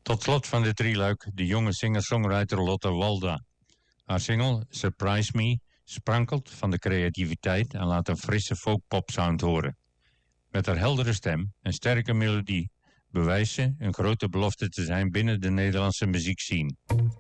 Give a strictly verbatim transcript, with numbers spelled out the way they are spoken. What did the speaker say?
Tot slot van dit drieluik de jonge singer-songwriter Lotte Walda. Haar single Surprise Me sprankelt van de creativiteit en laat een frisse folk-pop sound horen. Met haar heldere stem en sterke melodie bewijst ze een grote belofte te zijn binnen de Nederlandse muziekscene.